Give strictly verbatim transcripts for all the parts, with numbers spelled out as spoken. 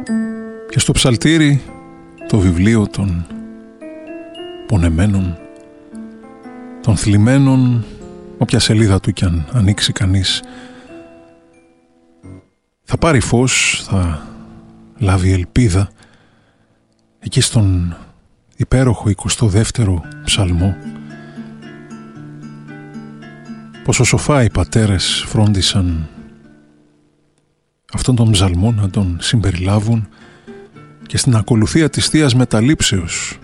Και στο ψαλτήρι το βιβλίο των πονεμένων, των θλιμμένων, όποια σελίδα του κι αν ανοίξει κανείς, θα πάρει φως, θα λάβει ελπίδα εκεί στον υπέροχο εικοστό δεύτερο ψαλμό. Πόσο σοφά οι πατέρες φρόντισαν αυτόν τον ψαλμό να τον συμπεριλάβουν και στην ακολουθία της Θείας Μεταλήψεως.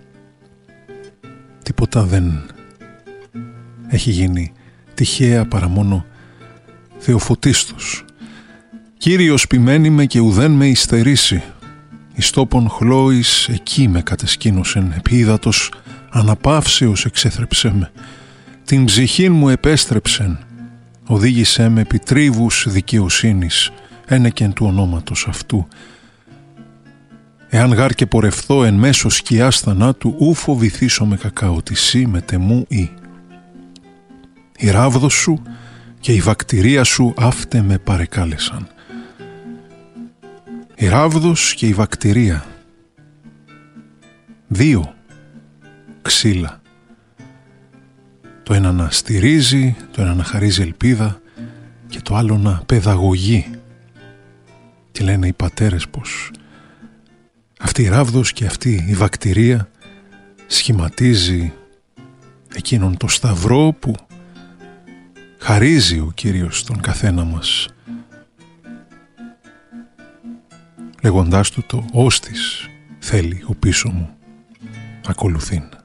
Τίποτα δεν έχει γίνει τυχαία παρά μόνο Θεοφωτίστος. Κύριος ποιμένη με και ουδέν με υστερήσει, εις τόπον χλώης εκεί με κατεσκήνωσεν, επί ύδατος αναπαύσεως εξέθρεψέ με, την ψυχήν μου επέστρεψεν, οδήγησέ με επί τρίβους δικαιοσύνης, ένεκεν του ονόματος αυτού. Εάν γάρ και πορευθώ εν μέσω σκιάς θανάτου, ου φοβηθήσω με κακά, ότι σύ με τεμού ή. Η ράβδος σου και η βακτηρία σου αύτε με παρεκάλεσαν. Η ράβδος και η βακτηρία, δύο ξύλα. Το ένα να στηρίζει, το ένα να χαρίζει ελπίδα και το άλλο να παιδαγωγεί. Και λένε οι πατέρες πως αυτή η ράβδος και αυτή η βακτηρία σχηματίζει εκείνον το σταυρό που χαρίζει ο Κύριος τον καθένα μας, λέγοντάς του το «Όστις θέλει ο πίσω μου ακολουθήν».